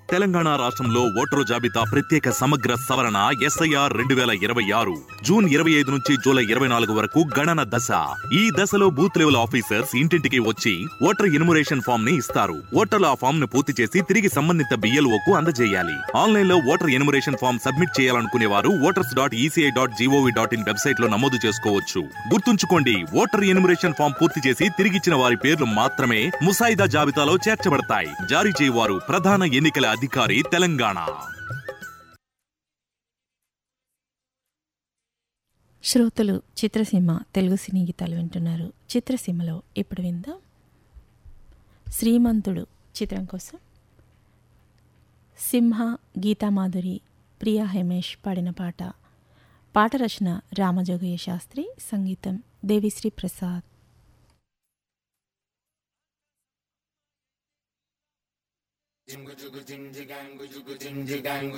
తెలంగాణ రాష్ట్రంలో ఓటరు జాబితా ప్రత్యేక సమగ్ర సవరణ SIR 2026 జూన్ 25 నుంచి జూలై 24 వరకు గణన దశ. ఈ దశలో బూత్ లెవెల్ ఆఫీసర్స్ ఇంటింటికి వచ్చి ఓటర్ ఎన్యుమరేషన్ ఫామ్ ని ఇస్తారు. ఓటర్లు ఆ ఫామ్ ను పూర్తి చేసి తిరిగి సంబంధిత BLOకు అందజేయాలి. ఆన్లైన్ లో ఓటర్ ఎన్యుమరేషన్ ఫామ్ సబ్మిట్ చేయాలనుకునే వారు voters.eci.gov.in వెబ్సైట్ లో నమోదు చేసుకోవచ్చు. గుర్తుంచుకోండి, ఓటర్ ఎన్యుమరేషన్ ఫామ్ పూర్తి చేసి తిరిగిచ్చిన వారి పేర్లు మాత్రమే ముసాయిదా జాబితాలో చేర్చబడతాయి. జారీ చేయవారు ప్రధాన ఎన్నికల అధికారి, తెలంగాణ. శ్రోతలు చిత్రసీమ తెలుగు సినీ గీతాలు వింటున్నారు. చిత్రసీమలో ఇప్పుడు విందాం శ్రీమంతుడు చిత్రం కోసం సింహ, గీతామాధురి, ప్రియా హేమేష్ పాడిన పాట. పాట రచన రామజోగయ్య శాస్త్రి, సంగీతం Devi Sri Prasad. Jingu jugu jing jigang, jugu jing jigang.